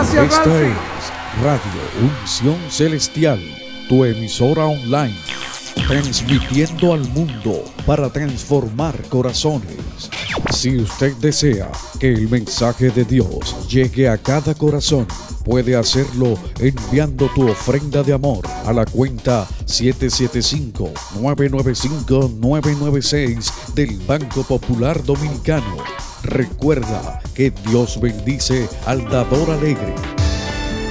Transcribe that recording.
Gracias, Esta gracias. es Radio Unción Celestial, tu emisora online, transmitiendo al mundo para transformar corazones. Si usted desea que el mensaje de Dios llegue a cada corazón, puede hacerlo enviando tu ofrenda de amor a la cuenta 775-995-996 del Banco Popular Dominicano. Recuerda que Dios bendice al dador alegre.